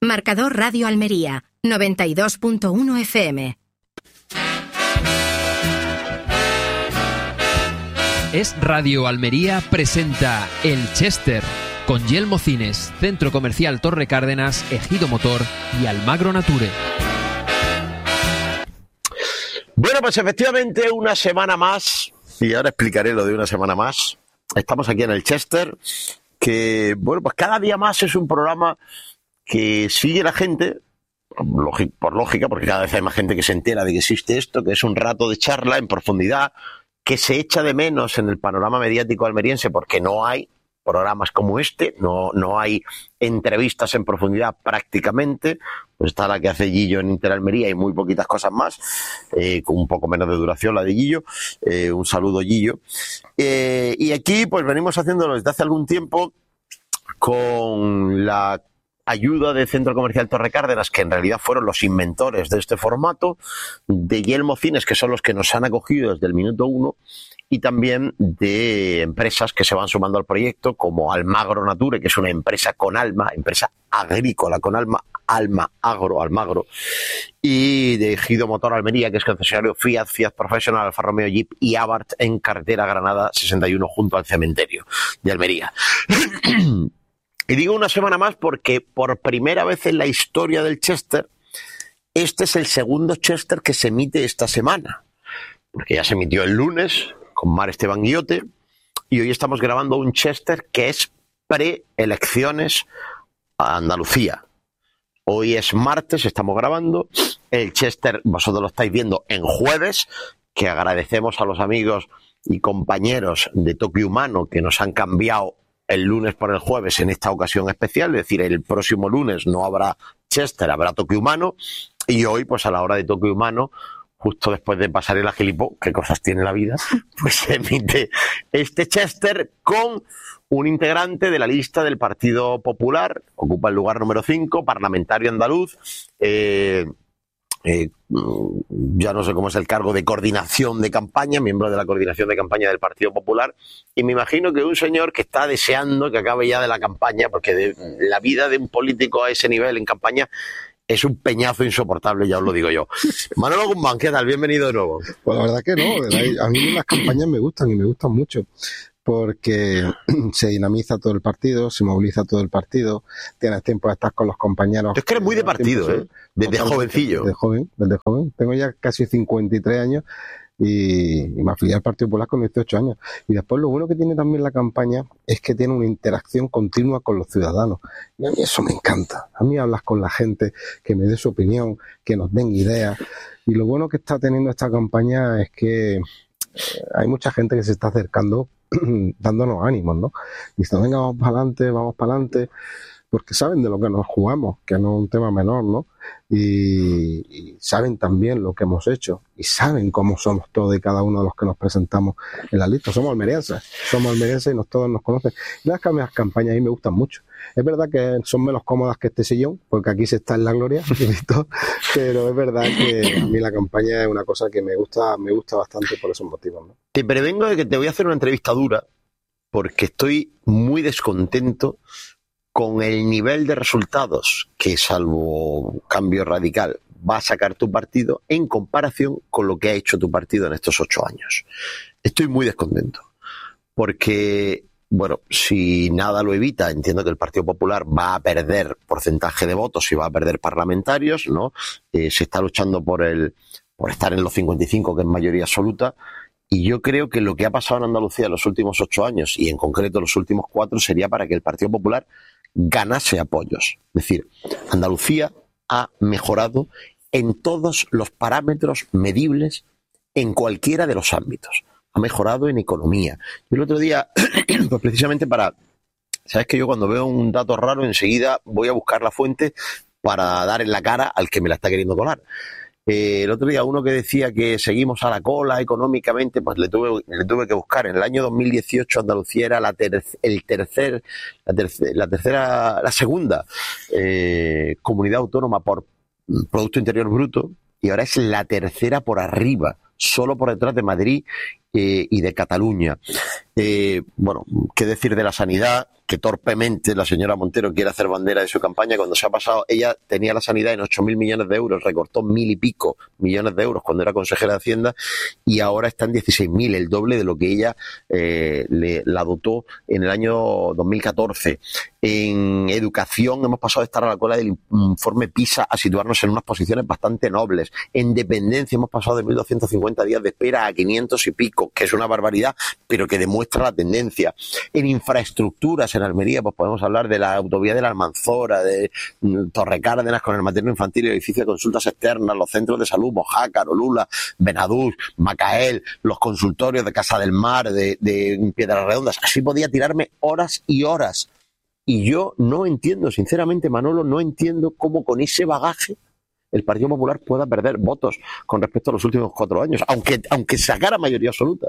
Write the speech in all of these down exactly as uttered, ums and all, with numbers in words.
Marcador Radio Almería, noventa y dos punto uno F M. Es Radio Almería presenta El Chester, con Yelmo Cines, Centro Comercial Torre Cárdenas, Ejido Motor y Almagro Nature. Bueno, pues efectivamente una semana más, y ahora explicaré lo de una semana más. Estamos aquí en El Chester, que bueno, pues cada día más es un programa que sigue la gente, por lógica, porque cada vez hay más gente que se entera de que existe esto, que es un rato de charla en profundidad, que se echa de menos en el panorama mediático almeriense porque no hay programas como este, no, no hay entrevistas en profundidad prácticamente. Pues está la que hace Gillo en Interalmería y muy poquitas cosas más, eh, con un poco menos de duración la de Gillo. Eh, un saludo, Gillo. Eh, y aquí pues venimos haciéndolo desde hace algún tiempo con la ayuda de Centro Comercial Torre Cárdenas, que en realidad fueron los inventores de este formato, de Yelmo Cines, que son los que nos han acogido desde el minuto uno, y también de empresas que se van sumando al proyecto, como Almagro Nature, que es una empresa con alma, empresa agrícola con alma, Alma Agro, Almagro, y de Ejido Motor Almería, que es concesionario Fiat, Fiat Professional, Alfa Romeo, Jeep y Abarth en carretera Granada sesenta y uno junto al cementerio de Almería. Y digo una semana más porque por primera vez en la historia del Chester, este es el segundo Chester que se emite esta semana. Porque ya se emitió el lunes con Mar Esteban Guillote y hoy estamos grabando un Chester que es pre-elecciones a Andalucía. Hoy es martes, estamos grabando. El Chester vosotros lo estáis viendo en jueves, que agradecemos a los amigos y compañeros de Toque Humano que nos han cambiado el lunes por el jueves en esta ocasión especial, es decir, el próximo lunes no habrá Chester, habrá Toque Humano, y hoy, pues a la hora de Toque Humano, justo después de pasar el agilipo, qué cosas tiene la vida, pues se emite este Chester con un integrante de la lista del Partido Popular, ocupa el lugar número cinco, parlamentario andaluz, eh, Eh, ya no sé cómo es el cargo de coordinación de campaña, miembro de la coordinación de campaña del Partido Popular, y me imagino que un señor que está deseando que acabe ya de la campaña, porque de, la vida de un político a ese nivel en campaña es un peñazo insoportable, ya os lo digo yo. Manolo Guzmán, ¿qué tal? Bienvenido de nuevo. Pues la verdad que no, a mí las campañas me gustan y me gustan mucho, porque se dinamiza todo el partido, se moviliza todo el partido, tienes tiempo de estar con los compañeros. Es que eres muy de partido, ¿eh? Desde jovencillo. Desde joven, desde joven. Tengo ya casi cincuenta y tres años y, y me afilié al Partido Popular con dieciocho años. Y después lo bueno que tiene también la campaña es que tiene una interacción continua con los ciudadanos. Y a mí eso me encanta. A mí hablas con la gente, que me dé su opinión, que nos den ideas. Y lo bueno que está teniendo esta campaña es que hay mucha gente que se está acercando dándonos ánimos, ¿no? Dicen, venga, vamos para adelante, vamos para adelante, porque saben de lo que nos jugamos, que no es un tema menor, ¿no? Y, y saben también lo que hemos hecho, y saben cómo somos todos y cada uno de los que nos presentamos en la lista. Somos almerienses, somos almerienses y nos, todos nos conocen. Y las campañas a mí me gustan mucho. Es verdad que son menos cómodas que este sillón, porque aquí se está en la gloria, pero es verdad que a mí la campaña es una cosa que me gusta, me gusta bastante por esos motivos, ¿no? Te prevengo de que te voy a hacer una entrevista dura, porque estoy muy descontento con el nivel de resultados que, salvo cambio radical, va a sacar tu partido en comparación con lo que ha hecho tu partido en estos ocho años. Estoy muy descontento, porque bueno, si nada lo evita, entiendo que el Partido Popular va a perder porcentaje de votos y va a perder parlamentarios, ¿no? Eh, se está luchando por el por estar en los cincuenta y cinco, que es mayoría absoluta, y yo creo que lo que ha pasado en Andalucía en los últimos ocho años, y en concreto los últimos cuatro, sería para que el Partido Popular ganase apoyos. Es decir, Andalucía ha mejorado en todos los parámetros medibles en cualquiera de los ámbitos. Ha mejorado en economía. Yo el otro día, pues precisamente para... Sabes que yo cuando veo un dato raro enseguida voy a buscar la fuente para dar en la cara al que me la está queriendo colar. Eh, el otro día uno que decía que seguimos a la cola económicamente, pues le tuve, le tuve que buscar. En el año dos mil dieciocho Andalucía era la ter, el tercer, la, tercer, la tercera, la segunda eh, comunidad autónoma por Producto Interior Bruto, y ahora es la tercera por arriba, solo por detrás de Madrid eh, y de Cataluña. Eh, bueno, qué decir de la sanidad, que torpemente la señora Montero quiere hacer bandera de su campaña cuando se ha pasado. Ella tenía la sanidad en ocho mil millones de euros, recortó mil y pico millones de euros cuando era consejera de Hacienda y ahora está en dieciséis mil, el doble de lo que ella eh, le, la dotó en el año dos mil catorce. En educación hemos pasado de estar a la cola del informe PISA a situarnos en unas posiciones bastante nobles. En dependencia hemos pasado de mil doscientos cincuenta días de espera a quinientos y pico, que es una barbaridad, pero que demuestra la tendencia. En infraestructuras, en Almería, pues podemos hablar de la autovía de la Almanzora, de Torre Cárdenas con el materno infantil y el edificio de consultas externas, los centros de salud, Mojácar, Olula, Benadús, Macael, los consultorios de Casa del Mar, de, de Piedras Redondas. Así podía tirarme horas y horas. Y yo no entiendo, sinceramente, Manolo, no entiendo cómo con ese bagaje el Partido Popular pueda perder votos con respecto a los últimos cuatro años, aunque, aunque sacara mayoría absoluta.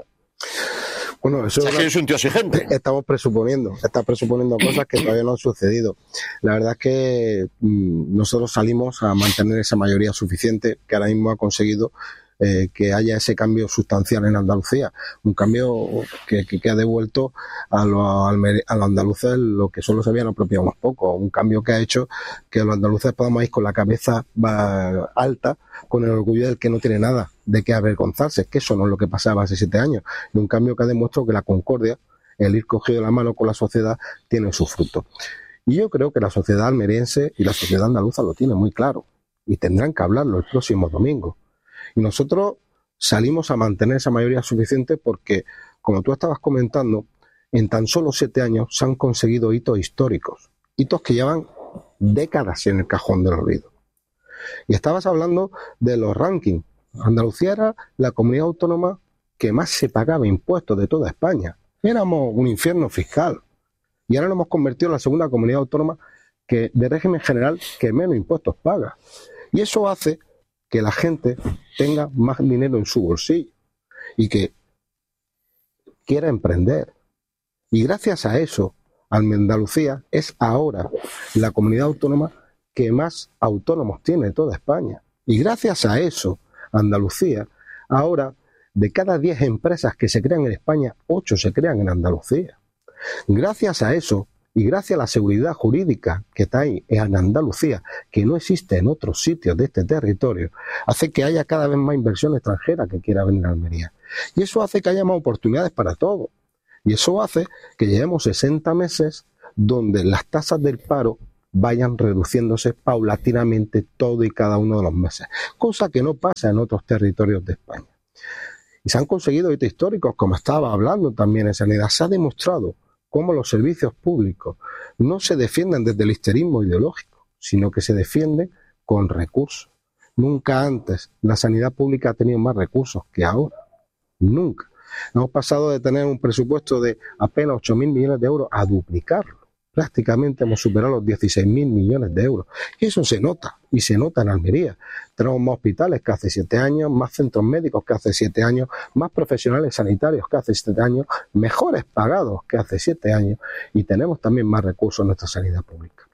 Bueno, eso o sea, es que es un tío exigente. Estamos presuponiendo, estamos presuponiendo cosas que todavía no han sucedido. La verdad es que mmm, nosotros salimos a mantener esa mayoría suficiente que ahora mismo ha conseguido eh, que haya ese cambio sustancial en Andalucía. Un cambio que, que, que ha devuelto a los, a los andaluces lo que solo se habían apropiado unos pocos. Un cambio que ha hecho que los andaluces podamos ir con la cabeza alta, con el orgullo del que no tiene nada de qué avergonzarse, que eso no es lo que pasaba hace siete años. Y un cambio que ha demostrado que la concordia, el ir cogido de la mano con la sociedad, tiene su fruto. Y yo creo que la sociedad almeriense y la sociedad andaluza lo tiene muy claro. Y tendrán que hablarlo el próximo domingo. Y nosotros salimos a mantener esa mayoría suficiente porque, como tú estabas comentando, en tan solo siete años se han conseguido hitos históricos. Hitos que llevan décadas en el cajón del olvido. Y estabas hablando de los rankings. Andalucía era la comunidad autónoma que más se pagaba impuestos de toda España. Éramos un infierno fiscal. Y ahora nos hemos convertido en la segunda comunidad autónoma que, de régimen general que menos impuestos paga. Y eso hace que la gente tenga más dinero en su bolsillo y que quiera emprender. Y gracias a eso, Andalucía es ahora la comunidad autónoma que más autónomos tiene de toda España. Y gracias a eso, Andalucía, ahora, de cada diez empresas que se crean en España, ocho se crean en Andalucía. Gracias a eso, y gracias a la seguridad jurídica que está ahí en Andalucía, que no existe en otros sitios de este territorio, hace que haya cada vez más inversión extranjera que quiera venir a Almería. Y eso hace que haya más oportunidades para todos. Y eso hace que llevemos sesenta meses donde las tasas del paro vayan reduciéndose paulatinamente todo y cada uno de los meses, cosa que no pasa en otros territorios de España. Y se han conseguido hitos históricos, como estaba hablando también en sanidad. Se ha demostrado cómo los servicios públicos no se defienden desde el histerismo ideológico, sino que se defienden con recursos. Nunca antes la sanidad pública ha tenido más recursos que ahora. Nunca. Hemos pasado de tener un presupuesto de apenas ocho mil millones de euros a duplicarlo. Prácticamente hemos superado los dieciséis mil millones de euros. Y eso se nota, y se nota en Almería. Tenemos más hospitales que hace siete años, más centros médicos que hace siete años, más profesionales sanitarios que hace siete años, mejores pagados que hace siete años, y tenemos también más recursos en nuestra sanidad pública.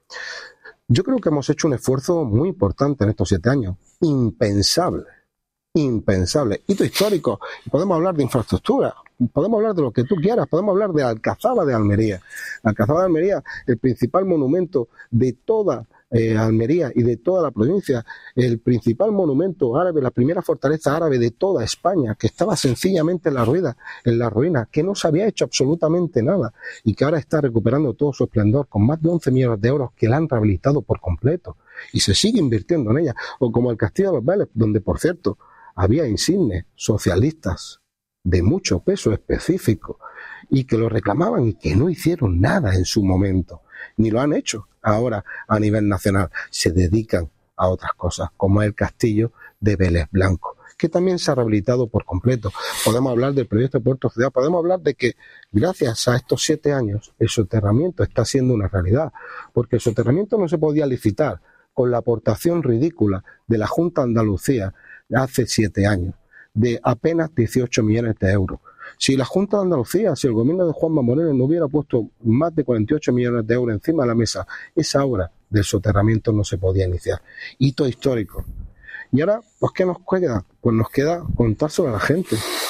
Yo creo que hemos hecho un esfuerzo muy importante en estos siete años, impensable, impensable. Hito histórico, podemos hablar de infraestructura, podemos hablar de lo que tú quieras, podemos hablar de Alcazaba de Almería. Alcazaba de Almería, el principal monumento de toda eh, Almería y de toda la provincia, el principal monumento árabe, la primera fortaleza árabe de toda España, que estaba sencillamente en la ruina, en la ruina, que no se había hecho absolutamente nada y que ahora está recuperando todo su esplendor con más de once millones de euros que la han rehabilitado por completo y se sigue invirtiendo en ella. O como el Castillo de los Vélez, donde, por cierto, había insignes socialistas de mucho peso específico y que lo reclamaban y que no hicieron nada en su momento, ni lo han hecho ahora a nivel nacional. Se dedican a otras cosas, como el castillo de Vélez Blanco, que también se ha rehabilitado por completo. Podemos hablar del proyecto de Puerto Ciudad, podemos hablar de que gracias a estos siete años el soterramiento está siendo una realidad, porque el soterramiento no se podía licitar con la aportación ridícula de la Junta de Andalucía hace siete años, de apenas dieciocho millones de euros. Si la Junta de Andalucía, si el gobierno de Juanma Moreno no hubiera puesto más de cuarenta y ocho millones de euros encima de la mesa, esa obra del soterramiento no se podía iniciar. Hito histórico. Y ahora, pues, ¿qué nos queda? Pues nos queda contárselo a la gente.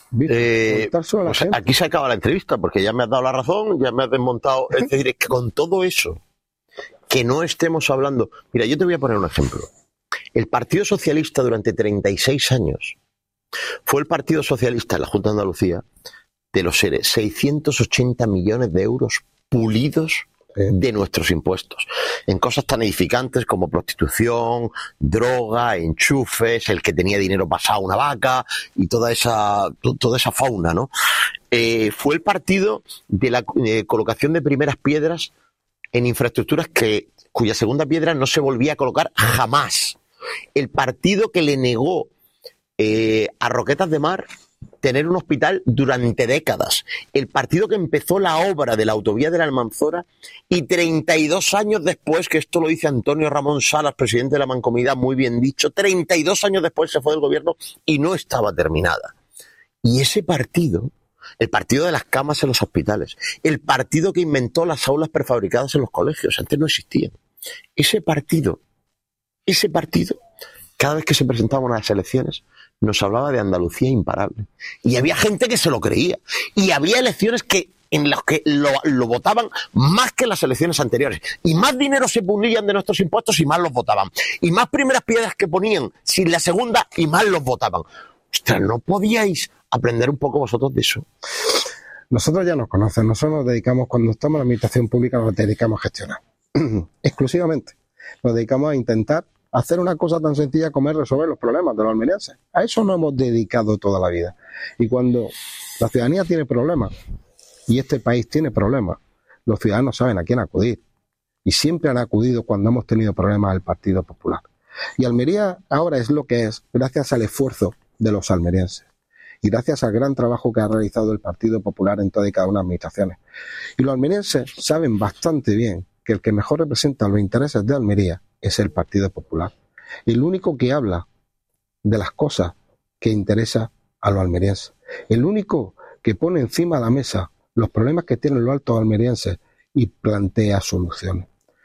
Eh, pues aquí se acaba la entrevista porque ya me has dado la razón, ya me has desmontado. Es decir, es que con todo eso, que no estemos hablando. Mira, yo te voy a poner un ejemplo. El Partido Socialista durante treinta y seis años fue el Partido Socialista en la Junta de Andalucía de los seiscientos ochenta millones de euros pulidos de nuestros impuestos, en cosas tan edificantes como prostitución, droga, enchufes, el que tenía dinero pasado a una vaca y toda esa toda esa fauna, ¿no? Eh, fue el partido de la eh, colocación de primeras piedras en infraestructuras que cuya segunda piedra no se volvía a colocar jamás. El partido que le negó eh, a Roquetas de Mar tener un hospital durante décadas. El partido que empezó la obra de la autovía de la Almanzora y treinta y dos años después, que esto lo dice Antonio Ramón Salas, presidente de la Mancomunidad, muy bien dicho, treinta y dos años después se fue del gobierno y no estaba terminada. Y ese partido, el partido de las camas en los hospitales, el partido que inventó las aulas prefabricadas en los colegios, antes no existían. Ese partido, ese partido, cada vez que se presentaban a las elecciones, nos hablaba de Andalucía imparable. Y había gente que se lo creía. Y había elecciones que en las que lo, lo votaban más que en las elecciones anteriores. Y más dinero se ponían de nuestros impuestos y más los votaban. Y más primeras piedras que ponían sin la segunda y más los votaban. Ostras, ¿no podíais aprender un poco vosotros de eso? Nosotros ya nos conocen. Nosotros nos dedicamos, cuando estamos en la administración pública, nos dedicamos a gestionar. Exclusivamente. Nos dedicamos a intentar hacer una cosa tan sencilla como es resolver los problemas de los almerienses. A eso nos hemos dedicado toda la vida. Y cuando la ciudadanía tiene problemas, y este país tiene problemas, los ciudadanos saben a quién acudir. Y siempre han acudido cuando hemos tenido problemas al Partido Popular. Y Almería ahora es lo que es gracias al esfuerzo de los almerienses. Y gracias al gran trabajo que ha realizado el Partido Popular en todas y cada una de las administraciones. Y los almerienses saben bastante bien que el que mejor representa los intereses de Almería es el Partido Popular. El único que habla de las cosas que interesa a los almerienses. El único que pone encima de la mesa los problemas que tienen los altos almerienses y plantea soluciones.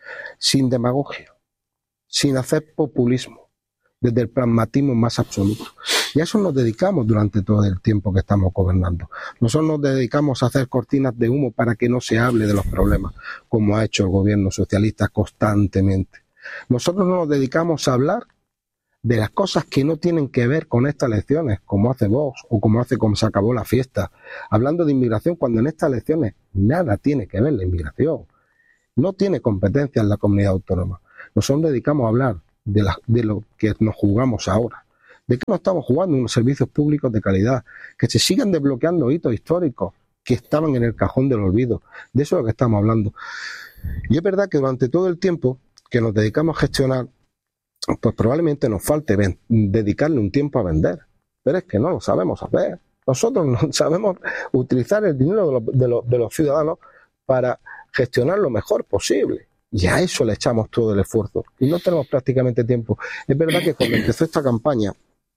Sin demagogia, sin hacer populismo, desde el pragmatismo más absoluto. Y a eso nos dedicamos durante todo el tiempo que estamos gobernando. Nosotros nos dedicamos a hacer cortinas de humo para que no se hable de los problemas, como ha hecho el gobierno socialista constantemente. Nosotros no nos dedicamos a hablar de las cosas que no tienen que ver con estas elecciones, como hace Vox o como hace como se acabó la fiesta, hablando de inmigración cuando en estas elecciones nada tiene que ver la inmigración. No tiene competencia en la comunidad autónoma. Nosotros nos dedicamos a hablar de, la, de lo que nos jugamos ahora. ¿De qué nos estamos jugando? Unos servicios públicos de calidad, que se sigan desbloqueando hitos históricos que estaban en el cajón del olvido. De eso es lo que estamos hablando. Y es verdad que durante todo el tiempo que nos dedicamos a gestionar, pues probablemente nos falte ven, dedicarle un tiempo a vender. Pero es que no lo sabemos hacer. Nosotros no sabemos utilizar el dinero de los, de los, de los ciudadanos para gestionar lo mejor posible. Y a eso le echamos todo el esfuerzo. Y no tenemos prácticamente tiempo. Es verdad que cuando empezó esta campaña,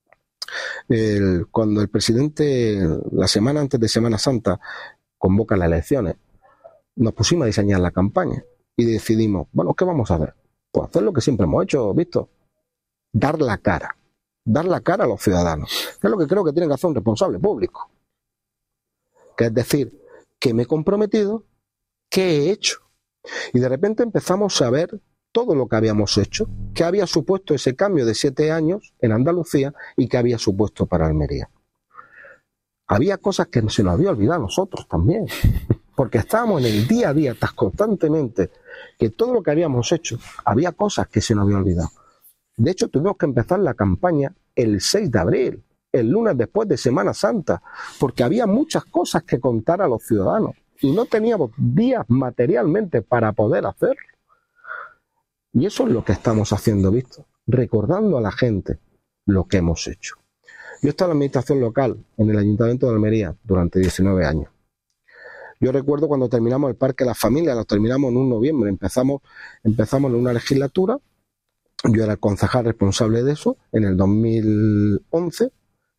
el, cuando el presidente, la semana antes de Semana Santa, convoca las elecciones, nos pusimos a diseñar la campaña y decidimos, bueno, ¿qué vamos a hacer? Pues hacer lo que siempre hemos hecho, Víctor. Dar la cara. Dar la cara a los ciudadanos. Que es lo que creo que tiene que hacer un responsable público. Que es decir, ¿qué me he comprometido? ¿Qué he hecho? Y de repente empezamos a ver todo lo que habíamos hecho, que había supuesto ese cambio de siete años en Andalucía y que había supuesto para Almería. Había cosas que se nos había olvidado a nosotros también, porque estábamos en el día a día tan constantemente que todo lo que habíamos hecho, había cosas que se nos había olvidado. De hecho, tuvimos que empezar la campaña el seis de abril, el lunes después de Semana Santa, porque había muchas cosas que contar a los ciudadanos y no teníamos días materialmente para poder hacerlo. Y eso es lo que estamos haciendo, Víctor, recordando a la gente lo que hemos hecho. Yo he estado en la administración local, en el Ayuntamiento de Almería, durante diecinueve años. Yo recuerdo cuando terminamos el Parque de las Familias, lo terminamos en un noviembre, empezamos, empezamos en una legislatura, yo era el concejal responsable de eso, en el dos mil once,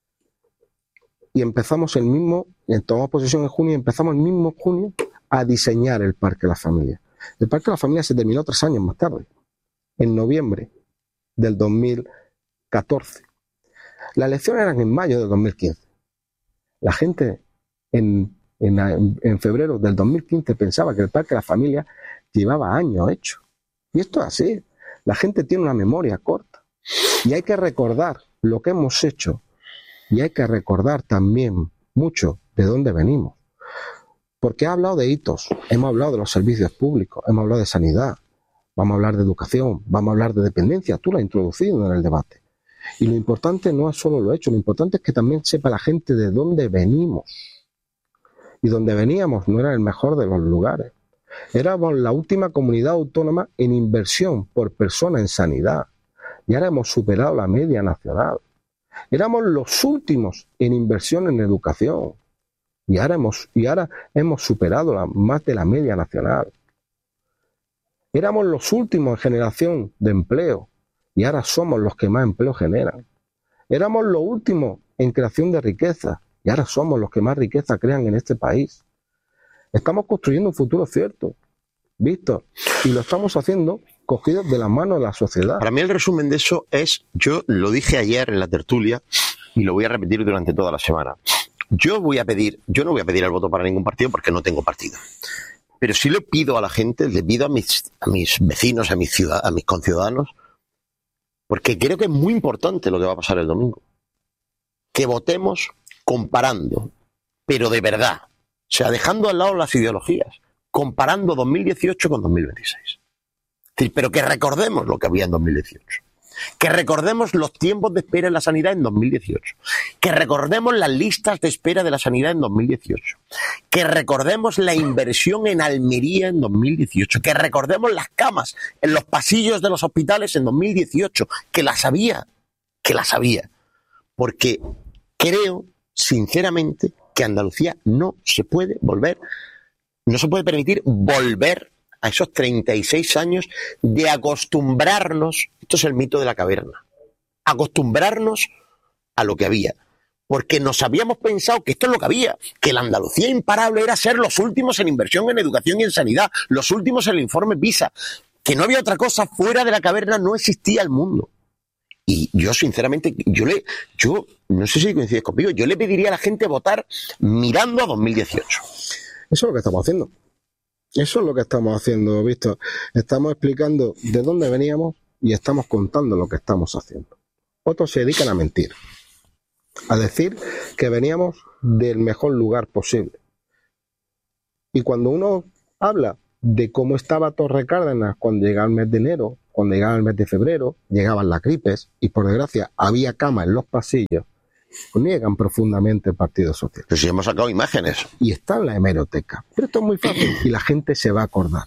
y empezamos el mismo, tomamos posesión en junio, y empezamos el mismo junio a diseñar el Parque de las Familias. El Parque de las Familias se terminó tres años más tarde, en noviembre del dos mil catorce. Las elecciones eran en mayo de dos mil quince. La gente en, en, en febrero del dos mil quince pensaba que el Parque de la Familia llevaba años hecho. Y esto es así. La gente tiene una memoria corta. Y hay que recordar lo que hemos hecho. Y hay que recordar también mucho de dónde venimos. Porque he hablado de hitos, hemos hablado de los servicios públicos, hemos hablado de sanidad, vamos a hablar de educación, vamos a hablar de dependencia. Tú lo has introducido en el debate. Y lo importante no es solo lo hecho, lo importante es que también sepa la gente de dónde venimos. Y donde veníamos no era el mejor de los lugares. Éramos la última comunidad autónoma en inversión por persona en sanidad. Y ahora hemos superado la media nacional. Éramos los últimos en inversión en educación. Y ahora hemos, y ahora hemos superado la, más de la media nacional. Éramos los últimos en generación de empleo. Y ahora somos los que más empleo generan. Éramos los últimos en creación de riqueza. Y ahora somos los que más riqueza crean en este país. Estamos construyendo un futuro cierto, Víctor, y lo estamos haciendo cogidos de la mano de la sociedad. Para mí el resumen de eso es, yo lo dije ayer en la tertulia y lo voy a repetir durante toda la semana. Yo voy a pedir, yo no voy a pedir el voto para ningún partido porque no tengo partido. Pero sí le pido a la gente, le pido a mis, a mis vecinos, a mis, ciudad, a mis conciudadanos, porque creo que es muy importante lo que va a pasar el domingo. Que votemos comparando, pero de verdad. O sea, dejando al lado las ideologías, comparando dos mil dieciocho con dos mil veintiséis. Pero que recordemos lo que había en dos mil dieciocho. Que recordemos los tiempos de espera en la sanidad en dos mil dieciocho. Que recordemos las listas de espera de la sanidad en dos mil dieciocho. Que recordemos la inversión en Almería en dos mil dieciocho. Que recordemos las camas en los pasillos de los hospitales en dos mil dieciocho. Que las había. Que las había. Porque creo, sinceramente, que Andalucía no se puede volver, no se puede permitir volver a esos treinta y seis años de acostumbrarnos, esto es el mito de la caverna, acostumbrarnos a lo que había. Porque nos habíamos pensado que esto es lo que había, que la Andalucía imparable era ser los últimos en inversión en educación y en sanidad, los últimos en el informe PISA, que no había otra cosa, fuera de la caverna no existía el mundo. Y yo, sinceramente, yo le, yo no sé si coincides conmigo, yo le pediría a la gente votar mirando a dos mil dieciocho. Eso es lo que estamos haciendo. Eso es lo que estamos haciendo, Víctor. Estamos explicando de dónde veníamos y estamos contando lo que estamos haciendo. Otros se dedican a mentir, a decir que veníamos del mejor lugar posible. Y cuando uno habla de cómo estaba Torre Cárdenas cuando llegaba el mes de enero, cuando llegaba el mes de febrero, llegaban las gripes y por desgracia había cama en los pasillos, pues niegan profundamente el Partido Socialista. Pero si hemos sacado imágenes. Y está en la hemeroteca. Pero esto es muy fácil y la gente se va a acordar.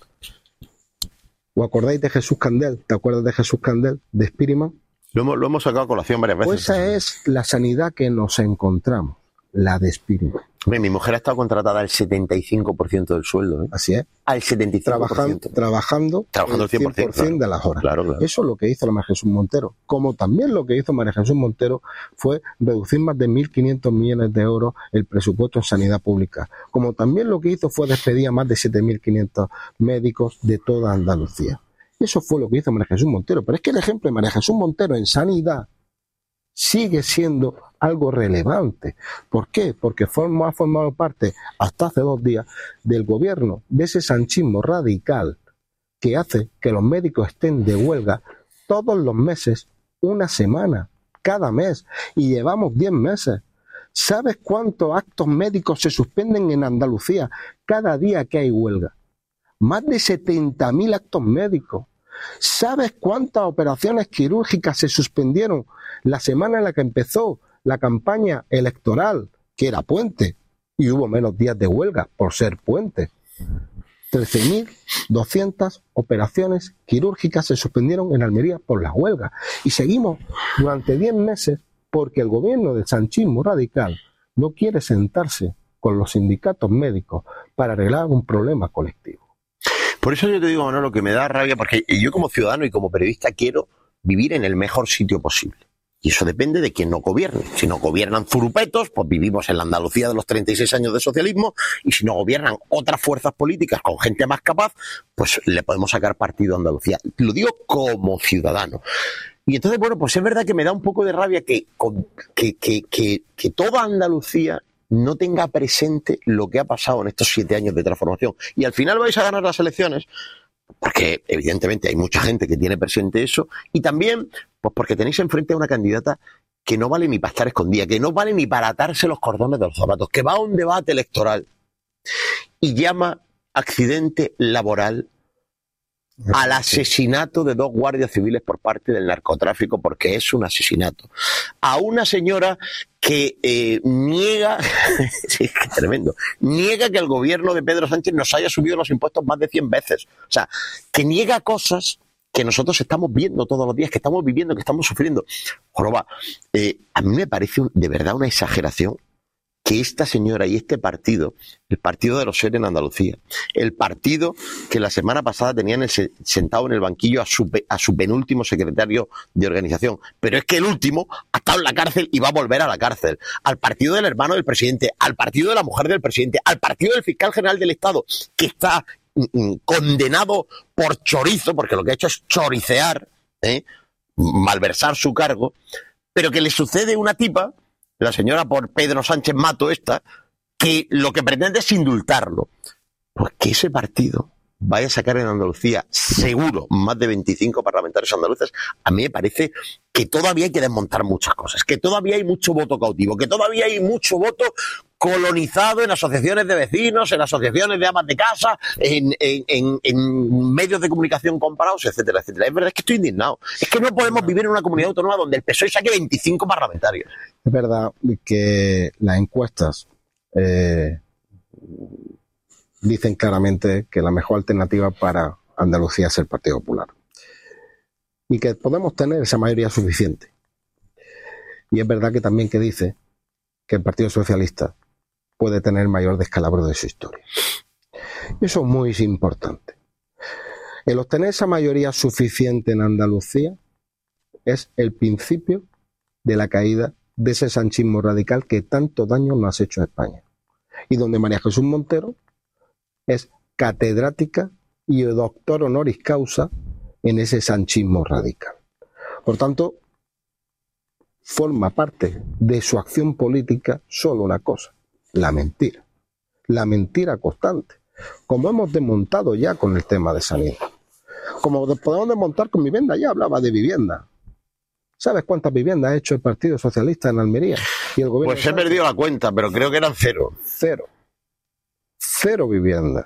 ¿O acordáis de Jesús Candel? ¿Te acuerdas de Jesús Candel, de Spiriman? Lo hemos, lo hemos sacado a colación varias veces. Pues esa es la sanidad que nos encontramos, la de Spiriman. Mi mujer ha estado contratada al setenta y cinco por ciento del sueldo. ¿eh? Así es. Al setenta y cinco por ciento. Trabajando, trabajando el cien por ciento, claro. De las horas. Claro, claro. Eso es lo que hizo la María Jesús Montero. Como también lo que hizo María Jesús Montero fue reducir más de mil quinientos millones de euros el presupuesto en sanidad pública. Como también lo que hizo fue despedir a más de siete mil quinientos médicos de toda Andalucía. Eso fue lo que hizo María Jesús Montero. Pero es que el ejemplo de María Jesús Montero en sanidad sigue siendo algo relevante. ¿Por qué? Porque forma, ha formado parte, hasta hace dos días, del gobierno, de ese sanchismo radical que hace que los médicos estén de huelga todos los meses, una semana, cada mes, y llevamos diez meses. ¿Sabes cuántos actos médicos se suspenden en Andalucía cada día que hay huelga? Más de setenta mil actos médicos. ¿Sabes cuántas operaciones quirúrgicas se suspendieron la semana en la que empezó la campaña electoral, que era puente, y hubo menos días de huelga por ser puente? trece mil doscientas operaciones quirúrgicas se suspendieron en Almería por la huelga. Y seguimos durante diez meses porque el gobierno del sanchismo radical no quiere sentarse con los sindicatos médicos para arreglar un problema colectivo. Por eso yo te digo, Manolo, que me da rabia, porque yo como ciudadano y como periodista quiero vivir en el mejor sitio posible. Y eso depende de quien no gobierne. Si no gobiernan zurupetos, pues vivimos en la Andalucía de los treinta y seis años de socialismo, y si no gobiernan otras fuerzas políticas con gente más capaz, pues le podemos sacar partido a Andalucía. Lo digo como ciudadano. Y entonces, bueno, pues es verdad que me da un poco de rabia que, que, que, que, que toda Andalucía no tenga presente lo que ha pasado en estos siete años de transformación. Y al final vais a ganar las elecciones, porque evidentemente hay mucha gente que tiene presente eso, y también pues porque tenéis enfrente a una candidata que no vale ni para estar escondida, que no vale ni para atarse los cordones de los zapatos, que va a un debate electoral y llama accidente laboral al asesinato de dos guardias civiles por parte del narcotráfico, porque es un asesinato. A una señora que eh, niega, sí, es que tremendo, niega que el gobierno de Pedro Sánchez nos haya subido los impuestos más de cien veces. O sea, que niega cosas que nosotros estamos viendo todos los días, que estamos viviendo, que estamos sufriendo. Joroba, eh, a mí me parece un, de verdad una exageración que esta señora y este partido, el partido de los seres en Andalucía, el partido que la semana pasada tenían el, sentado en el banquillo a su, a su penúltimo secretario de organización, pero es que el último ha estado en la cárcel y va a volver a la cárcel, al partido del hermano del presidente, al partido de la mujer del presidente, al partido del fiscal general del Estado, que está mm, condenado por chorizo, porque lo que ha hecho es choricear, ¿eh? malversar su cargo, pero que le sucede una tipa, la señora por Pedro Sánchez Mato esta, que lo que pretende es indultarlo. Pues que ese partido vaya a sacar en Andalucía seguro más de veinticinco parlamentarios andaluces, a mí me parece que todavía hay que desmontar muchas cosas, que todavía hay mucho voto cautivo, que todavía hay mucho voto colonizado en asociaciones de vecinos, en asociaciones de amas de casa, en, en, en, en medios de comunicación comprados, etcétera, etcétera. Es verdad, es que estoy indignado. Es que no podemos vivir en una comunidad autónoma donde el P S O E saque veinticinco parlamentarios. Es verdad que las encuestas eh, dicen claramente que la mejor alternativa para Andalucía es el Partido Popular. Y que podemos tener esa mayoría suficiente. Y es verdad que también que dice que el Partido Socialista puede tener el mayor descalabro de su historia. Eso es muy importante. El obtener esa mayoría suficiente en Andalucía es el principio de la caída de ese sanchismo radical que tanto daño nos ha hecho a España. Y donde María Jesús Montero es catedrática y doctor honoris causa en ese sanchismo radical. Por tanto, forma parte de su acción política solo una cosa: la mentira. La mentira constante. Como hemos desmontado ya con el tema de sanidad. Como podemos desmontar con vivienda, ya hablaba de vivienda. ¿Sabes cuántas viviendas ha hecho el Partido Socialista en Almería? Y el gobierno pues he perdido la cuenta, pero creo que eran cero. Cero. Cero viviendas.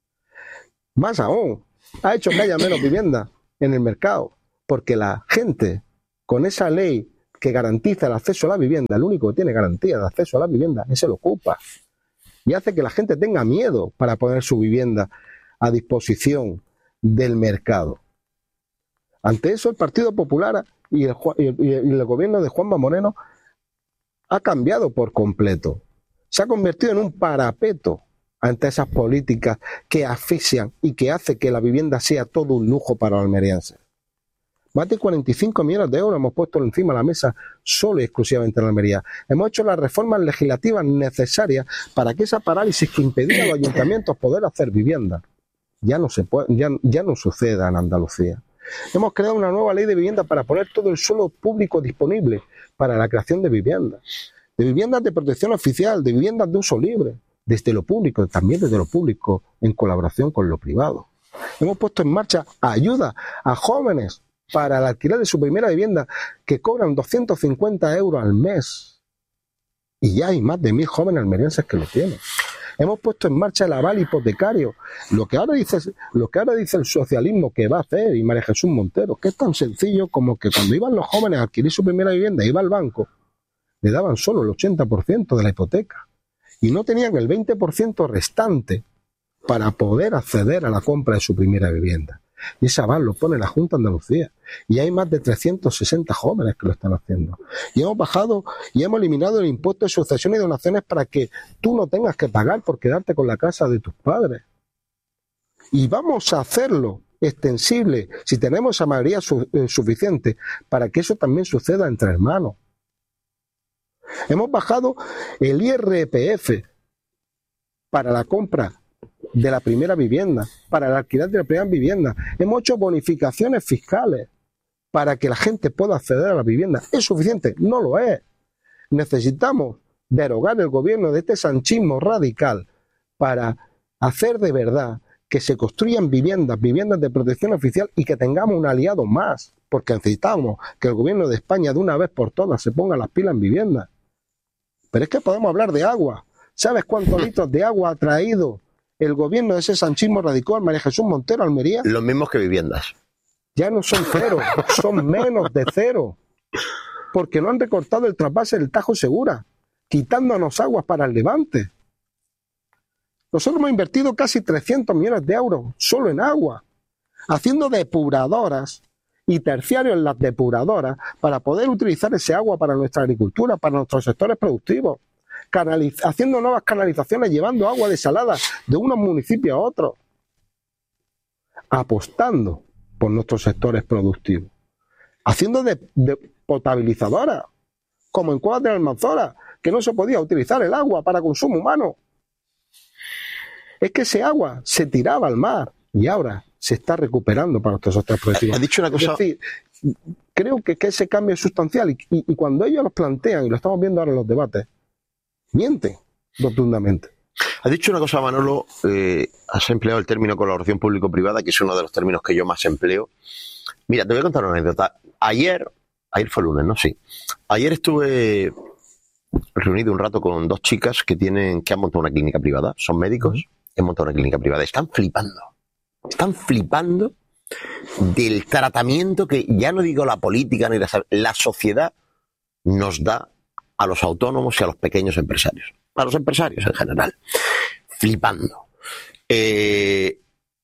Más aún, ha hecho que haya menos viviendas en el mercado, porque la gente, con esa ley que garantiza el acceso a la vivienda, el único que tiene garantía de acceso a la vivienda es el Ocupa, y hace que la gente tenga miedo para poner su vivienda a disposición del mercado. Ante eso, el Partido Popular y el, y el, y el gobierno de Juanma Moreno ha cambiado por completo. Se ha convertido en un parapeto ante esas políticas que asfixian y que hace que la vivienda sea todo un lujo para los almerienses. Más de cuarenta y cinco millones de euros hemos puesto encima de la mesa solo y exclusivamente en Almería. Hemos hecho las reformas legislativas necesarias para que esa parálisis que impedía a los ayuntamientos poder hacer vivienda ya no se puede, ya, ya no suceda en Andalucía. Hemos creado una nueva ley de vivienda para poner todo el suelo público disponible para la creación de viviendas, de viviendas de protección oficial, de viviendas de uso libre, desde lo público, también desde lo público, en colaboración con lo privado. Hemos puesto en marcha ayuda a jóvenes para el alquiler de su primera vivienda, que cobran doscientos cincuenta euros al mes. Y ya hay más de mil jóvenes almerienses que lo tienen. Hemos puesto en marcha el aval hipotecario, lo que ahora dice, lo que ahora dice el socialismo que va a hacer, y María Jesús Montero, que es tan sencillo como que cuando iban los jóvenes a adquirir su primera vivienda, iba al banco, le daban solo el ochenta por ciento de la hipoteca, y no tenían el veinte por ciento restante para poder acceder a la compra de su primera vivienda. Y ese aval lo pone la Junta de Andalucía. Y hay más de trescientos sesenta jóvenes que lo están haciendo. Y hemos bajado y hemos eliminado el impuesto de sucesiones y donaciones para que tú no tengas que pagar por quedarte con la casa de tus padres. Y vamos a hacerlo extensible, si tenemos esa mayoría su, eh, suficiente, para que eso también suceda entre hermanos. Hemos bajado el I R P F para la compra de la primera vivienda, para el alquiler de la primera vivienda. Hemos hecho bonificaciones fiscales para que la gente pueda acceder a la vivienda. ¿Es suficiente? No lo es. Necesitamos derogar el gobierno de este sanchismo radical para hacer de verdad que se construyan viviendas, viviendas de protección oficial y que tengamos un aliado más, porque necesitamos que el gobierno de España de una vez por todas se ponga las pilas en viviendas. Pero es que podemos hablar de agua. ¿Sabes cuántos litros de agua ha traído el gobierno de ese sanchismo radical, María Jesús Montero, Almería? Los mismos que viviendas. Ya no son cero, son menos de cero. Porque no han recortado el trasvase del Tajo Segura, quitándonos aguas para el Levante. Nosotros hemos invertido casi trescientos millones de euros solo en agua, haciendo depuradoras y terciarios en las depuradoras para poder utilizar ese agua para nuestra agricultura, para nuestros sectores productivos, Canaliz- haciendo nuevas canalizaciones, llevando agua desalada de unos municipios a otros, apostando por nuestros sectores productivos, haciendo de, de potabilizadoras, como en Cuevas de Almanzora, que no se podía utilizar el agua para consumo humano. Es que ese agua se tiraba al mar y ahora se está recuperando para nuestros sectores productivos. Has dicho una cosa... Es decir, creo que, que ese cambio es sustancial y, y, y cuando ellos lo plantean, y lo estamos viendo ahora en los debates, mienten rotundamente. Has dicho una cosa, Manolo, eh, has empleado el término colaboración público-privada, que es uno de los términos que yo más empleo. Mira, te voy a contar una anécdota. Ayer, ayer fue lunes, ¿no? Sí. Ayer estuve reunido un rato con dos chicas que tienen, que han montado una clínica privada, son médicos, han montado una clínica privada. Están flipando. Están flipando del tratamiento que, ya no digo la política ni la, la sociedad nos da a los autónomos y a los pequeños empresarios. A los empresarios en general. Flipando. Eh,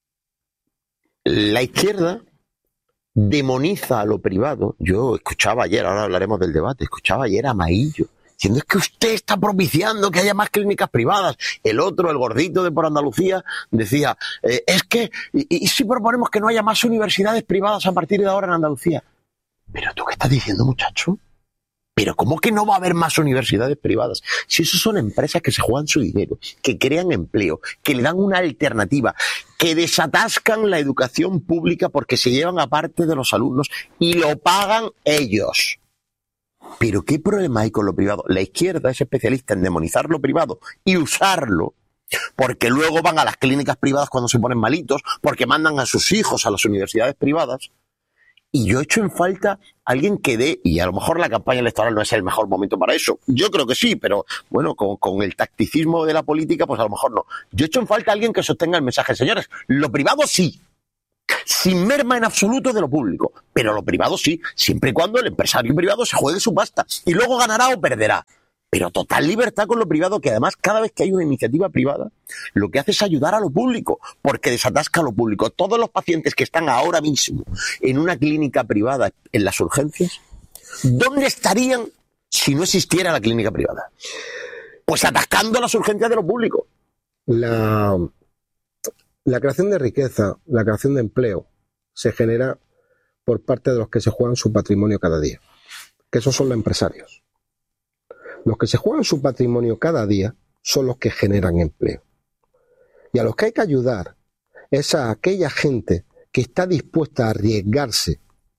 la izquierda demoniza a lo privado. Yo escuchaba ayer, ahora hablaremos del debate, escuchaba ayer a Maillo diciendo: es que usted está propiciando que haya más clínicas privadas. El otro, el gordito de por Andalucía, decía, eh, es que, y, y si proponemos que no haya más universidades privadas a partir de ahora en Andalucía. ¿Pero tú qué estás diciendo, muchacho? ¿Pero cómo que no va a haber más universidades privadas? Si eso son empresas que se juegan su dinero, que crean empleo, que le dan una alternativa, que desatascan la educación pública porque se llevan a parte de los alumnos y lo pagan ellos. ¿Pero qué problema hay con lo privado? La izquierda es especialista en demonizar lo privado y usarlo, porque luego van a las clínicas privadas cuando se ponen malitos, porque mandan a sus hijos a las universidades privadas. Y yo echo en falta a alguien que dé, y a lo mejor la campaña electoral no es el mejor momento para eso. Yo creo que sí, pero bueno, con, con el tacticismo de la política, pues a lo mejor no. Yo echo en falta a alguien que sostenga el mensaje. Señores, lo privado sí, sin merma en absoluto de lo público, pero lo privado sí, siempre y cuando el empresario privado se juegue su pasta y luego ganará o perderá. Pero total libertad con lo privado, que además cada vez que hay una iniciativa privada, lo que hace es ayudar a lo público, porque desatasca a lo público. Todos los pacientes que están ahora mismo en una clínica privada en las urgencias, ¿dónde estarían si no existiera la clínica privada? Pues atascando las urgencias de lo público. La, la creación de riqueza, la creación de empleo, se genera por parte de los que se juegan su patrimonio cada día, que esos son los empresarios. Los que se juegan su patrimonio cada día son los que generan empleo. Y a los que hay que ayudar es a aquella gente que está dispuesta a arriesgarse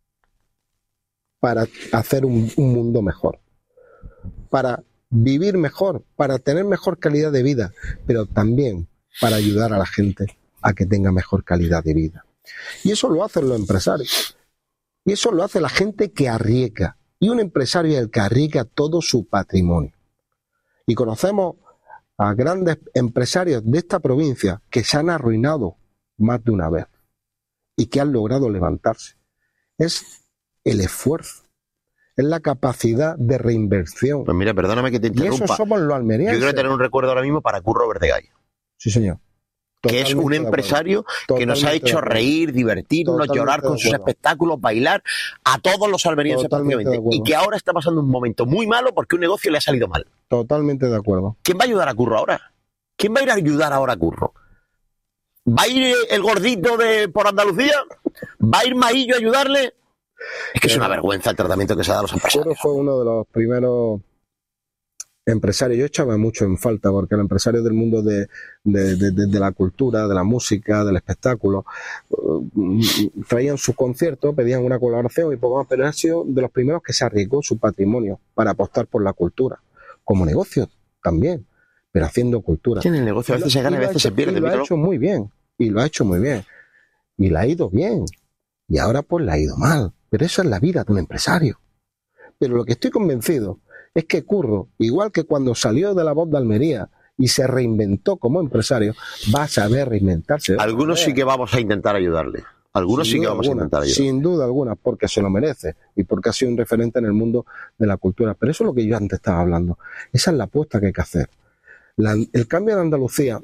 para hacer un, un mundo mejor, para vivir mejor, para tener mejor calidad de vida, pero también para ayudar a la gente a que tenga mejor calidad de vida. Y eso lo hacen los empresarios. Y eso lo hace la gente que arriesga. Y un empresario es el que arriesga todo su patrimonio. Y conocemos a grandes empresarios de esta provincia que se han arruinado más de una vez y que han logrado levantarse. Es el esfuerzo, es la capacidad de reinversión. Pues mira, perdóname que te interrumpa. Y eso somos los almerienses. Yo quiero tener un recuerdo ahora mismo para Curro Verdegallo. Sí, señor. Que es un empresario que nos ha hecho reír, divertirnos, llorar con sus espectáculos, bailar a todos los almerienses prácticamente. Y que ahora está pasando un momento muy malo porque un negocio le ha salido mal. Totalmente de acuerdo. ¿Quién va a ayudar a Curro ahora? ¿Quién va a ir a ayudar ahora a Curro? ¿Va a ir el gordito de por Andalucía? ¿Va a ir Maillo a ayudarle? Es que es una vergüenza el tratamiento que se da a los empresarios. Curro fue uno de los primeros empresarios. Yo echaba mucho en falta porque el empresario del mundo de, de, de, de, de la cultura, de la música, del espectáculo, uh, traían sus conciertos, pedían una colaboración y poco más, pero ha sido de los primeros que se arriesgó su patrimonio para apostar por la cultura como negocio. también, pero haciendo cultura. Sí, en el negocio a veces se gana y a veces se pierde. Y lo ha hecho muy bien, y lo ha hecho muy bien. Y le ha ido bien. Y ahora pues le ha ido mal. Pero eso es la vida de un empresario. Pero lo que estoy convencido es que Curro, igual que cuando salió de La Voz de Almería y se reinventó como empresario, va a saber reinventarse. Algunos sí que vamos a intentar ayudarle. Algunos sí que vamos alguna, a intentar ayudar. Sin duda alguna, porque se lo merece y porque ha sido un referente en el mundo de la cultura. Pero eso es lo que yo antes estaba hablando. Esa es la apuesta que hay que hacer. La, el cambio en Andalucía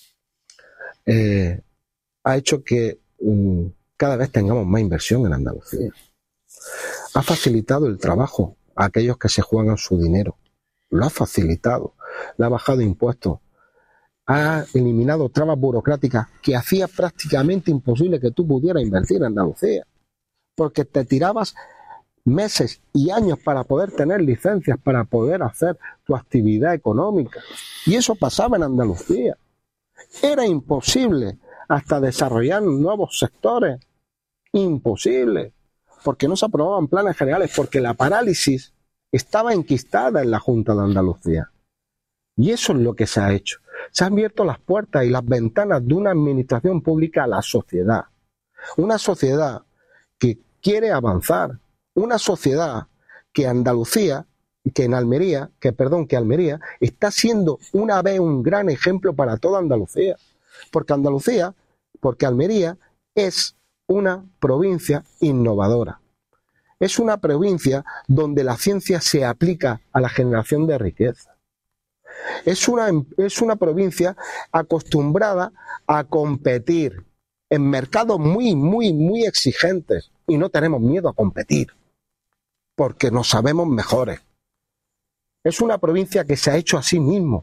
eh, ha hecho que um, cada vez tengamos más inversión en Andalucía. Ha facilitado el trabajo a aquellos que se juegan su dinero. Lo ha facilitado. Le ha bajado impuestos. Ha eliminado trabas burocráticas que hacía prácticamente imposible que tú pudieras invertir en Andalucía. Porque te tirabas meses y años para poder tener licencias, para poder hacer tu actividad económica. Y eso pasaba en Andalucía. Era imposible hasta desarrollar nuevos sectores. Imposible. Porque no se aprobaban planes generales, porque la parálisis estaba enquistada en la Junta de Andalucía. Y eso es lo que se ha hecho. Se han abierto las puertas y las ventanas de una administración pública a la sociedad. Una sociedad que quiere avanzar. Una sociedad que Andalucía, que en Almería, que perdón, que Almería está siendo una vez un gran ejemplo para toda Andalucía. Porque Andalucía, porque Almería es una provincia innovadora. Es una provincia donde la ciencia se aplica a la generación de riqueza. Es una, es una provincia acostumbrada a competir en mercados muy, muy, muy exigentes y no tenemos miedo a competir porque nos sabemos mejores. Es una provincia que se ha hecho a sí mismo.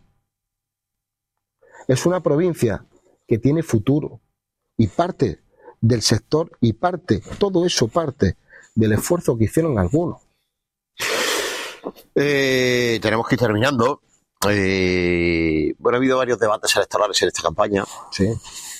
Es una provincia que tiene futuro y parte del sector y parte, todo eso parte del esfuerzo que hicieron algunos. Eh, tenemos que ir terminando. Eh, bueno, ha habido varios debates electorales en esta campaña. Sí.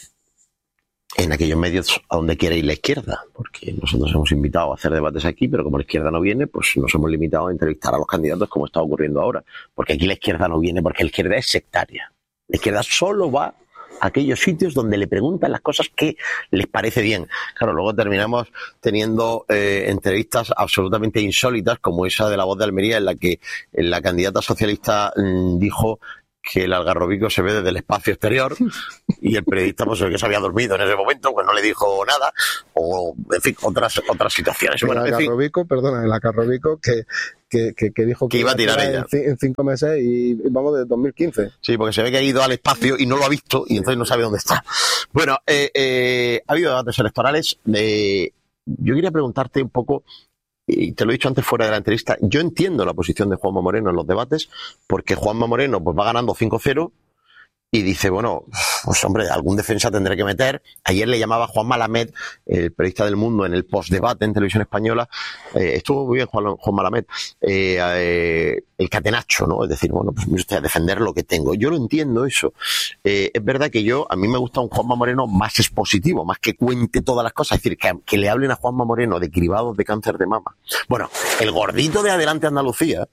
En aquellos medios a donde quiere ir la izquierda, porque nosotros hemos invitado a hacer debates aquí, pero como la izquierda no viene, pues nos hemos limitado a entrevistar a los candidatos como está ocurriendo ahora. Porque aquí la izquierda no viene, porque la izquierda es sectaria. La izquierda solo va a aquellos sitios donde le preguntan las cosas que les parece bien. Claro, luego terminamos teniendo eh, entrevistas absolutamente insólitas, como esa de La Voz de Almería, en la que la candidata socialista mmm, dijo que el algarrobico se ve desde el espacio exterior y el periodista, pues el que se había dormido en ese momento, pues no le dijo nada, o en fin, otras otras situaciones. El bueno, algarrobico, en fin, perdona, el algarrobico que, que, que, que dijo que, que iba a tirar ella en, en cinco meses y vamos desde dos mil quince. Sí, porque se ve que ha ido al espacio y no lo ha visto y entonces no sabe dónde está. Bueno, eh, eh, ha habido debates electorales. Eh, yo quería preguntarte un poco, y te lo he dicho antes fuera de la entrevista, yo entiendo la posición de Juanma Moreno en los debates, porque Juanma Moreno pues va ganando cinco cero y dice, bueno, pues hombre, algún defensa tendré que meter. Ayer le llamaba Juan Malamed, el periodista del Mundo, en el postdebate en Televisión Española, eh, estuvo muy bien Juan, Juan Malamed, eh, eh, el catenacho, ¿no? Es decir, bueno, pues mire usted, a defender lo que tengo. Yo lo entiendo eso. Eh, es verdad que yo, a mí me gusta un Juanma Moreno más expositivo, más que cuente todas las cosas, es decir, que, que le hablen a Juanma Moreno de cribados de cáncer de mama. Bueno, el gordito de Adelante Andalucía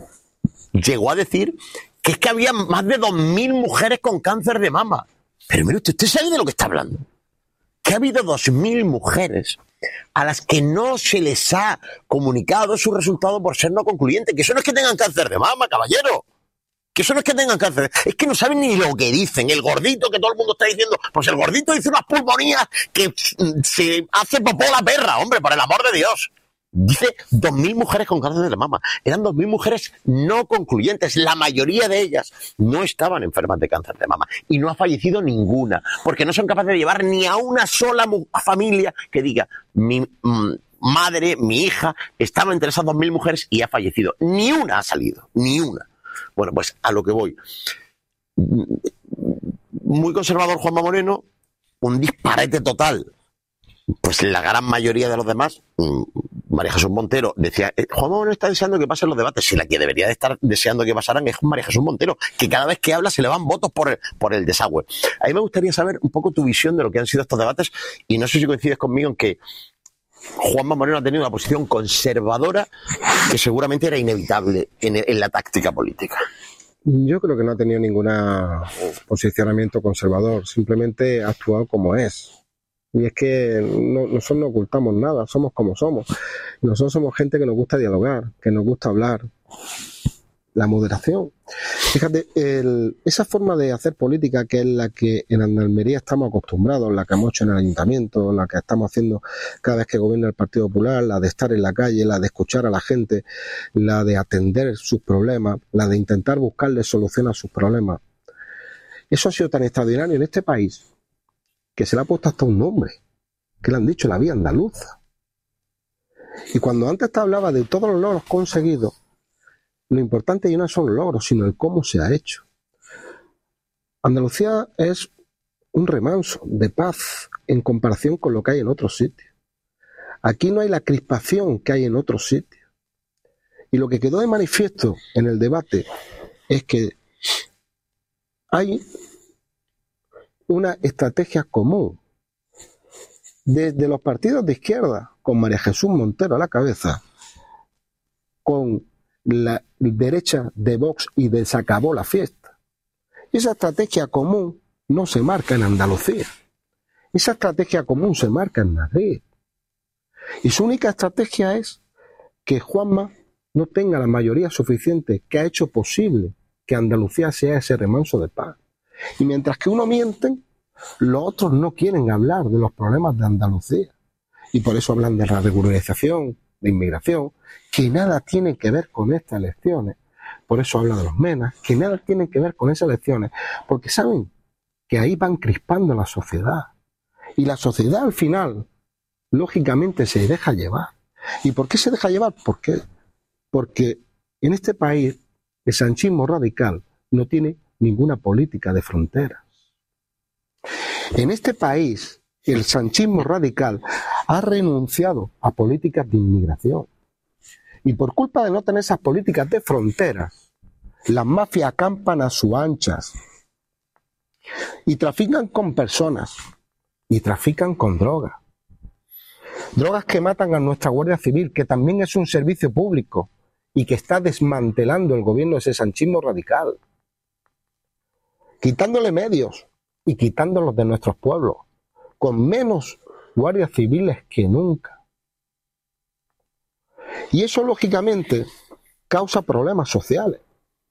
llegó a decir que es que había más de dos mil mujeres con cáncer de mama. Pero mire usted, ¿usted sabe de lo que está hablando? Que ha habido dos mil mujeres a las que no se les ha comunicado su resultado por ser no concluyente. Que eso no es que tengan cáncer de mama, caballero. Que eso no es que tengan cáncer. Es que no saben ni lo que dicen. El gordito que todo el mundo está diciendo, pues el gordito dice unas pulmonías que se hace popó la perra, hombre, por el amor de Dios. Dice dos mil mujeres con cáncer de mama. Eran dos mil mujeres no concluyentes. La mayoría de ellas no estaban enfermas de cáncer de mama. Y no ha fallecido ninguna. Porque no son capaces de llevar ni a una sola familia que diga, mi mm, madre, mi hija, estaba entre esas dos mil mujeres y ha fallecido. Ni una ha salido. Ni una. Bueno, pues a lo que voy. Muy conservador Juanma Moreno. Un disparate total. Pues la gran mayoría de los demás, María Jesús Montero decía, Juanma Moreno está deseando que pasen los debates. Si la que debería de estar deseando que pasaran es María Jesús Montero, que cada vez que habla se le van votos por el, por el desagüe. A mí me gustaría saber un poco tu visión de lo que han sido estos debates, y no sé si coincides conmigo en que Juanma Moreno ha tenido una posición conservadora que seguramente era inevitable en, en la táctica política. Yo creo que no ha tenido ningún posicionamiento conservador, simplemente ha actuado como es. Y es que no, nosotros no ocultamos nada, somos como somos. Nosotros somos gente que nos gusta dialogar, que nos gusta hablar. La moderación. Fíjate, el, esa forma de hacer política, que es la que en Almería estamos acostumbrados, la que hemos hecho en el ayuntamiento, la que estamos haciendo cada vez que gobierna el Partido Popular, la de estar en la calle, la de escuchar a la gente, la de atender sus problemas, la de intentar buscarle solución a sus problemas. Eso ha sido tan extraordinario en este país que se le ha puesto hasta un nombre, que le han dicho la vía andaluza. Y cuando antes te hablaba de todos los logros conseguidos, lo importante ya no son los logros, sino el cómo se ha hecho. Andalucía es un remanso de paz en comparación con lo que hay en otros sitios. Aquí no hay la crispación que hay en otros sitios. Y lo que quedó de manifiesto en el debate es que hay una estrategia común desde los partidos de izquierda, con María Jesús Montero a la cabeza, con la derecha de Vox y de se acabó la fiesta. Esa estrategia común no se marca en Andalucía. Esa estrategia común se marca en Madrid. Y su única estrategia es que Juanma no tenga la mayoría suficiente que ha hecho posible que Andalucía sea ese remanso de paz. Y mientras que uno mienten, los otros no quieren hablar de los problemas de Andalucía. Y por eso hablan de la regularización, de inmigración, que nada tiene que ver con estas elecciones. Por eso habla de los menas, que nada tiene que ver con esas elecciones, porque saben que ahí van crispando la sociedad. Y la sociedad al final, lógicamente, se deja llevar. ¿Y por qué se deja llevar? ¿Por qué? Porque en este país el sanchismo radical no tiene ninguna política de fronteras. En este país el sanchismo radical ha renunciado a políticas de inmigración. Y por culpa de no tener esas políticas de fronteras, las mafias acampan a sus anchas y trafican con personas y trafican con drogas. Drogas que matan a nuestra Guardia Civil, que también es un servicio público y que está desmantelando el gobierno de ese sanchismo radical, quitándole medios y quitándolos de nuestros pueblos, con menos guardias civiles que nunca. Y eso, lógicamente, causa problemas sociales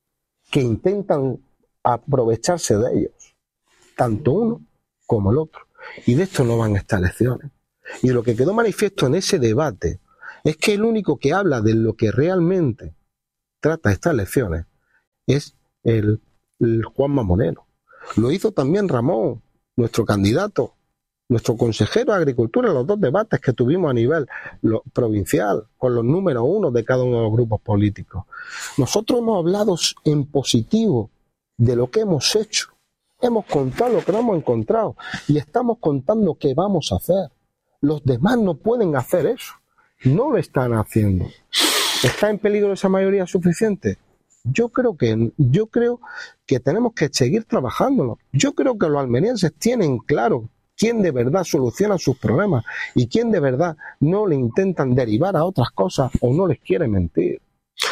que intentan aprovecharse de ellos, tanto uno como el otro. Y de esto no van estas elecciones. Y lo que quedó manifiesto en ese debate es que el único que habla de lo que realmente trata estas elecciones es el, el Juanma Moreno. Lo hizo también Ramón, nuestro candidato, nuestro consejero de Agricultura, en los dos debates que tuvimos a nivel lo, provincial, con los números uno de cada uno de los grupos políticos. Nosotros hemos hablado en positivo de lo que hemos hecho. Hemos contado lo que no hemos encontrado y estamos contando qué vamos a hacer. Los demás no pueden hacer eso. No lo están haciendo. ¿Está en peligro esa mayoría suficiente? Yo creo que, yo creo que tenemos que seguir trabajándolo. Yo creo que los almerienses tienen claro quién de verdad soluciona sus problemas y quién de verdad no le intentan derivar a otras cosas o no les quiere mentir.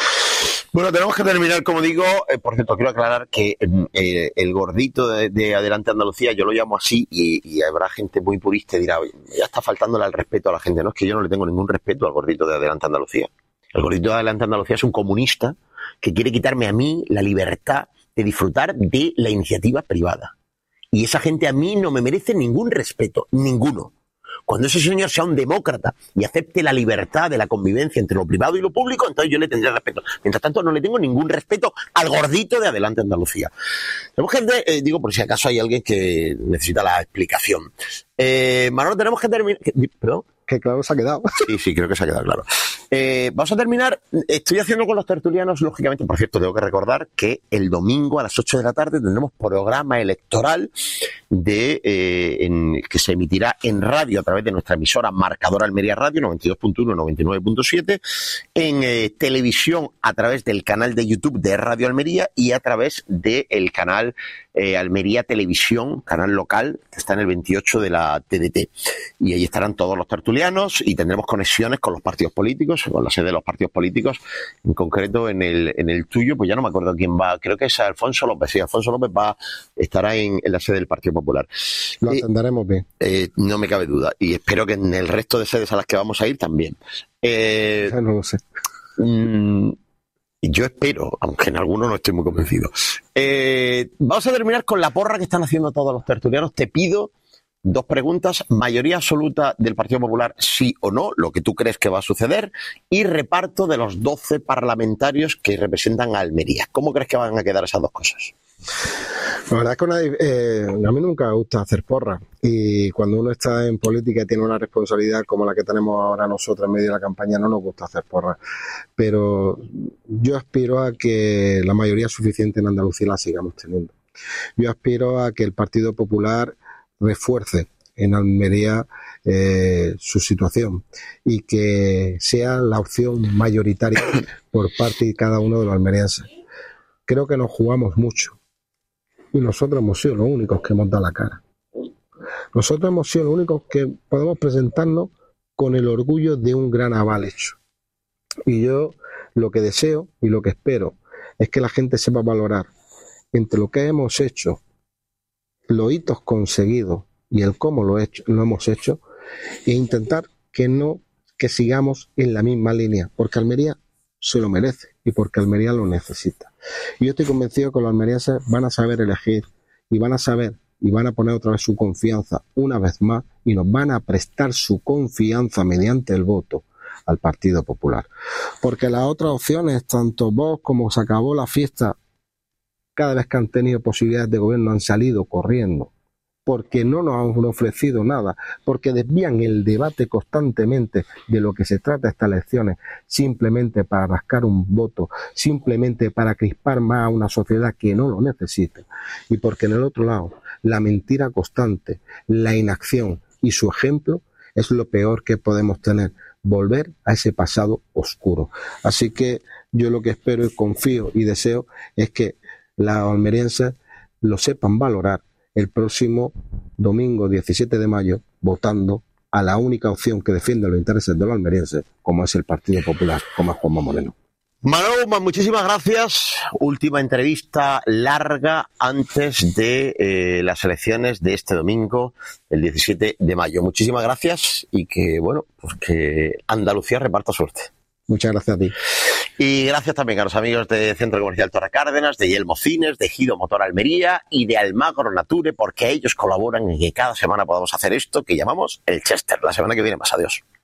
Bueno, tenemos que terminar, como digo. Eh, por cierto, quiero aclarar que eh, el gordito de, de Adelante Andalucía, yo lo llamo así, y, y habrá gente muy purista y dirá, ya está faltándole el respeto a la gente. No, es que yo no le tengo ningún respeto al gordito de Adelante Andalucía. El gordito de Adelante Andalucía es un comunista que quiere quitarme a mí la libertad de disfrutar de la iniciativa privada. Y esa gente a mí no me merece ningún respeto, ninguno. Cuando ese señor sea un demócrata y acepte la libertad de la convivencia entre lo privado y lo público, entonces yo le tendré respeto. Mientras tanto, no le tengo ningún respeto al gordito de Adelante Andalucía. Tenemos gente, eh, digo, por si acaso hay alguien que necesita la explicación. Eh, Manolo, tenemos que terminar... ¿Perdón? Que claro se ha quedado. Sí, sí, creo que se ha quedado claro. Eh, vamos a terminar. Estoy haciendo con los tertulianos, lógicamente, por cierto, tengo que recordar que el domingo a las ocho de la tarde tendremos programa electoral de eh, en, que se emitirá en radio a través de nuestra emisora Marcador Almería Radio, noventa y dos punto uno, noventa y nueve punto siete, en eh, televisión a través del canal de YouTube de Radio Almería y a través del canal eh, Almería Televisión, canal local, que está en el veintiocho de la T D T. Y ahí estarán todos los tertulianos y tendremos conexiones con los partidos políticos políticos, con la sede de los partidos políticos, en concreto en el, en el tuyo, pues ya no me acuerdo quién va, creo que es Alfonso López, sí, Alfonso López va, estará en, en la sede del Partido Popular. Lo Eh, atenderemos bien. eh, no me cabe duda, y espero que en el resto de sedes a las que vamos a ir también. Eh, Ya no lo sé. mm, yo espero, aunque en algunos no estoy muy convencido. Eh, vamos a terminar con la porra que están haciendo todos los tertulianos. Te pido dos preguntas: mayoría absoluta del Partido Popular, sí o no, lo que tú crees que va a suceder, y reparto de los doce parlamentarios que representan a Almería. ¿Cómo crees que van a quedar esas dos cosas? La verdad es que una, eh, a mí nunca me gusta hacer porra, y cuando uno está en política y tiene una responsabilidad como la que tenemos ahora nosotros en medio de la campaña, no nos gusta hacer porra, pero yo aspiro a que la mayoría suficiente en Andalucía la sigamos teniendo. Yo aspiro a que el Partido Popular refuerce en Almería eh, su situación y que sea la opción mayoritaria por parte de cada uno de los almerienses. Creo que nos jugamos mucho y nosotros hemos sido los únicos que hemos dado la cara. Nosotros hemos sido los únicos que podemos presentarnos con el orgullo de un gran aval hecho. Y yo lo que deseo y lo que espero es que la gente sepa valorar entre lo que hemos hecho, los hitos conseguidos y el cómo lo, hecho, lo hemos hecho, e intentar que no que sigamos en la misma línea, porque Almería se lo merece y porque Almería lo necesita. Y yo estoy convencido que los almerienses van a saber elegir y van a saber y van a poner otra vez su confianza una vez más y nos van a prestar su confianza mediante el voto al Partido Popular. Porque las otras opciones, tanto Vox como se acabó la fiesta, cada vez que han tenido posibilidades de gobierno han salido corriendo, porque no nos han ofrecido nada, porque desvían el debate constantemente de lo que se trata estas elecciones, simplemente para rascar un voto, simplemente para crispar más a una sociedad que no lo necesita, y porque en el otro lado la mentira constante, la inacción y su ejemplo es lo peor que podemos tener, volver a ese pasado oscuro. Así que yo lo que espero y confío y deseo es que los almerienses lo sepan valorar el próximo domingo diecisiete de mayo, votando a la única opción que defiende los intereses de los almerienses, como es el Partido Popular, como es Juanma Moreno. Manolo, muchísimas gracias. Última entrevista larga antes de eh, las elecciones de este domingo, el diecisiete de mayo. Muchísimas gracias y que, bueno, pues que Andalucía reparta suerte. Muchas gracias a ti. Y gracias también a los amigos de Centro Comercial Torre Cárdenas, de Yelmo Cines, de Ejido Motor Almería y de Almagro Nature, porque ellos colaboran en que cada semana podamos hacer esto que llamamos el Chester. La semana que viene más. Adiós.